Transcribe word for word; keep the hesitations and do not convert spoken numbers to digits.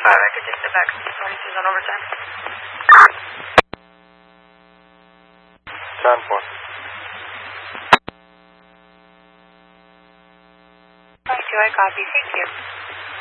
Alright, I could just sit back. twenty-two's on overtime. ten four. twenty-two, I copy. Thank you.